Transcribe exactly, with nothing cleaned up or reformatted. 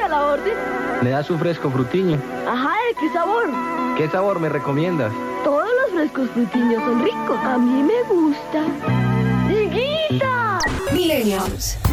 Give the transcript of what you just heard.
a la orden. ¿Me das un fresco frutiño? Ajá, ¿de qué sabor? ¿Qué sabor me recomiendas? Todos los frescos frutiños son ricos. A mí me gusta. ¡Higuita! Millennials.